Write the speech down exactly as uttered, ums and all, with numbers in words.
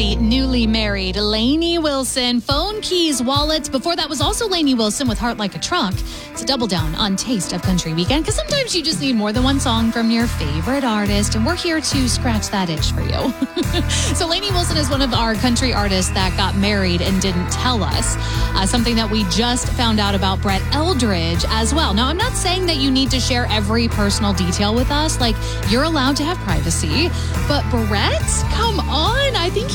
the newly married Lainey Wilson. Phone, keys, wallets. Before that was also Lainey Wilson with Heart Like a Truck. It's a double down on Taste of Country Weekend, because sometimes you just need more than one song from your favorite artist, and we're here to scratch that itch for you. So Lainey Wilson is one of our country artists that got married and didn't tell us. Uh, something that we just found out about Brett Eldridge as well. Now, I'm not saying that you need to share every personal detail with us. Like, you're allowed to have privacy. But Brett, come on. I think